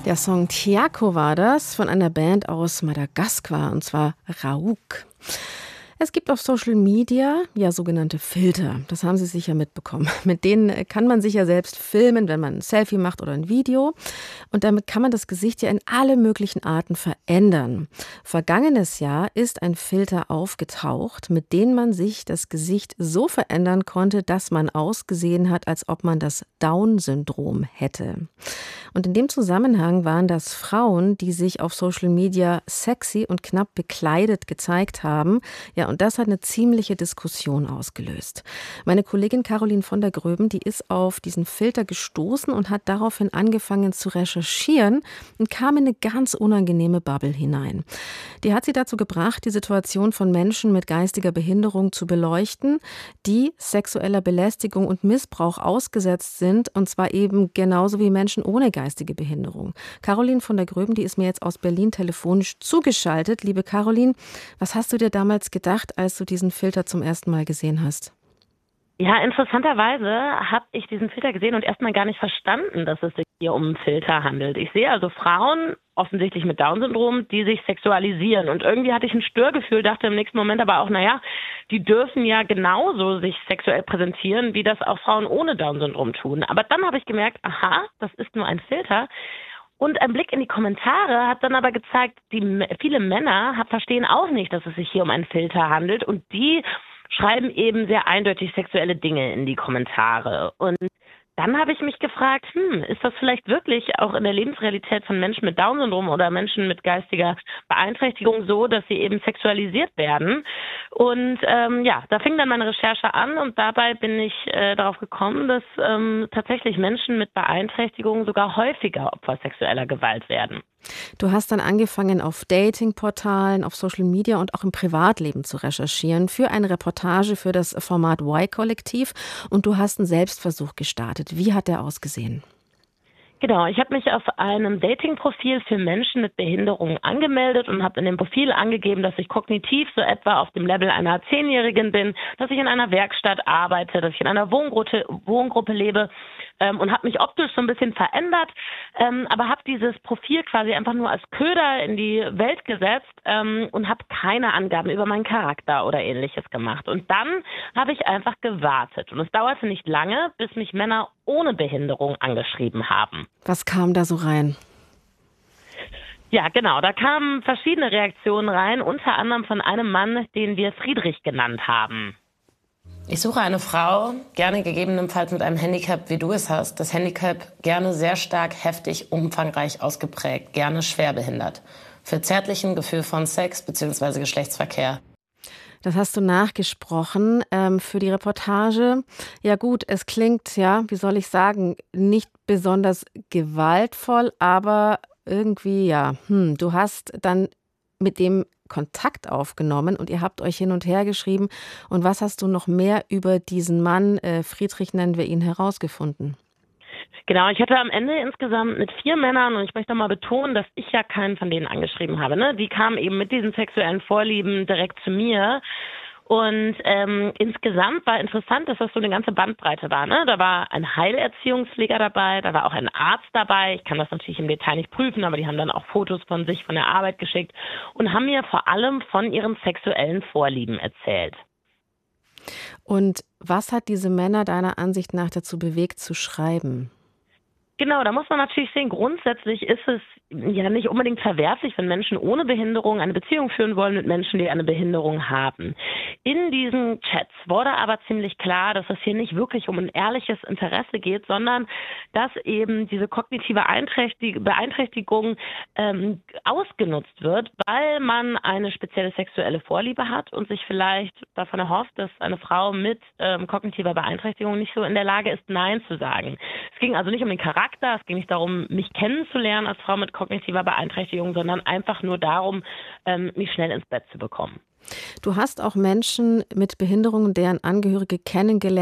Der Song Tiako war das von einer Band aus Madagaskar, und zwar Rauk. Es gibt auf Social Media ja sogenannte Filter. Das haben Sie sicher mitbekommen. Mit denen kann man sich ja selbst filmen, wenn man ein Selfie macht oder ein Video. Und damit kann man das Gesicht ja in alle möglichen Arten verändern. Vergangenes Jahr ist ein Filter aufgetaucht, mit dem man sich das Gesicht so verändern konnte, dass man ausgesehen hat, als ob man das Down-Syndrom hätte. Und in dem Zusammenhang waren das Frauen, die sich auf Social Media sexy und knapp bekleidet gezeigt haben. Ja, und das hat eine ziemliche Diskussion ausgelöst. Meine Kollegin Caroline von der Gröben, die ist auf diesen Filter gestoßen und hat daraufhin angefangen zu recherchieren und kam in eine ganz unangenehme Bubble hinein. Die hat sie dazu gebracht, die Situation von Menschen mit geistiger Behinderung zu beleuchten, die sexueller Belästigung und Missbrauch ausgesetzt sind, und zwar eben genauso wie Menschen ohne geistige Behinderung. Caroline von der Gröben, die ist mir jetzt aus Berlin telefonisch zugeschaltet. Liebe Caroline, was hast du dir damals gedacht, als du diesen Filter zum ersten Mal gesehen hast? Ja, interessanterweise habe ich diesen Filter gesehen und erstmal gar nicht verstanden, dass es sich hier um einen Filter handelt. Ich sehe also Frauen, offensichtlich mit Down-Syndrom, die sich sexualisieren. Und irgendwie hatte ich ein Störgefühl, dachte im nächsten Moment aber auch, die dürfen ja genauso sich sexuell präsentieren, wie das auch Frauen ohne Down-Syndrom tun. Aber dann habe ich gemerkt, aha, das ist nur ein Filter. Und ein Blick in die Kommentare hat dann aber gezeigt, viele Männer verstehen auch nicht, dass es sich hier um einen Filter handelt. Und die schreiben eben sehr eindeutig sexuelle Dinge in die Kommentare. Und dann habe ich mich gefragt, ist das vielleicht wirklich auch in der Lebensrealität von Menschen mit Down-Syndrom oder Menschen mit geistiger Beeinträchtigung so, dass sie eben sexualisiert werden? Und da fing dann meine Recherche an und dabei bin ich darauf gekommen, dass tatsächlich Menschen mit Beeinträchtigung sogar häufiger Opfer sexueller Gewalt werden. Du hast dann angefangen, auf Datingportalen, auf Social Media und auch im Privatleben zu recherchieren für eine Reportage für das Format Y-Kollektiv, und du hast einen Selbstversuch gestartet. Wie hat der ausgesehen? Genau, ich habe mich auf einem Dating-Profil für Menschen mit Behinderung angemeldet und habe in dem Profil angegeben, dass ich kognitiv so etwa auf dem Level einer 10-Jährigen bin, dass ich in einer Werkstatt arbeite, dass ich in einer Wohngruppe lebe und habe mich optisch so ein bisschen verändert, aber habe dieses Profil quasi einfach nur als Köder in die Welt gesetzt und habe keine Angaben über meinen Charakter oder Ähnliches gemacht. Und dann habe ich einfach gewartet und es dauerte nicht lange, bis mich Männer ohne Behinderung angeschrieben haben. Was kam da so rein? Ja, genau, da kamen verschiedene Reaktionen rein, unter anderem von einem Mann, den wir Friedrich genannt haben. Ich suche eine Frau, gerne gegebenenfalls mit einem Handicap, wie du es hast. Das Handicap gerne sehr stark, heftig, umfangreich ausgeprägt, gerne schwerbehindert. Für zärtlichen Gefühl von Sex bzw. Geschlechtsverkehr. Das hast du nachgesprochen für die Reportage. Ja gut, es klingt, wie soll ich sagen, nicht besonders gewaltvoll, aber irgendwie du hast dann mit dem Kontakt aufgenommen und ihr habt euch hin und her geschrieben. Und was hast du noch mehr über diesen Mann, Friedrich nennen wir ihn, herausgefunden? Genau, ich hatte am Ende insgesamt mit 4 Männern, und ich möchte mal betonen, dass ich ja keinen von denen angeschrieben habe. Ne? Die kamen eben mit diesen sexuellen Vorlieben direkt zu mir. Und insgesamt war interessant, dass das so eine ganze Bandbreite war. Ne? Da war ein Heilerziehungspfleger dabei, da war auch ein Arzt dabei. Ich kann das natürlich im Detail nicht prüfen, aber die haben dann auch Fotos von sich, von der Arbeit geschickt und haben mir vor allem von ihren sexuellen Vorlieben erzählt. Und was hat diese Männer deiner Ansicht nach dazu bewegt, zu schreiben? Genau, da muss man natürlich sehen, grundsätzlich ist es ja nicht unbedingt verwerflich, wenn Menschen ohne Behinderung eine Beziehung führen wollen mit Menschen, die eine Behinderung haben. In diesen Chats wurde aber ziemlich klar, dass es hier nicht wirklich um ein ehrliches Interesse geht, sondern dass eben diese kognitive Beeinträchtigung ausgenutzt wird, weil man eine spezielle sexuelle Vorliebe hat und sich vielleicht davon erhofft, dass eine Frau mit kognitiver Beeinträchtigung nicht so in der Lage ist, Nein zu sagen. Es ging also nicht um den Charakter, es ging nicht darum, mich kennenzulernen als Frau mit kognitiver Beeinträchtigung, sondern einfach nur darum, mich schnell ins Bett zu bekommen. Du hast auch Menschen mit Behinderungen, deren Angehörige kennengelernt,